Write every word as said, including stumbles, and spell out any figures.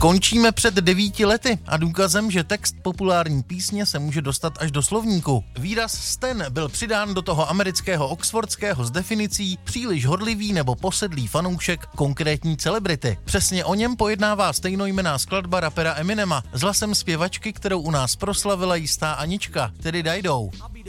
Končíme před devíti lety a důkazem, že text populární písně se může dostat až do slovníku. Výraz stan byl přidán do toho amerického oxfordského s definicí příliš horlivý nebo posedlý fanoušek konkrétní celebrity. Přesně o něm pojednává stejnojmenná skladba rapera Eminema s hlasem zpěvačky, kterou u nás proslavila jistá Anička, tedy Dajdou.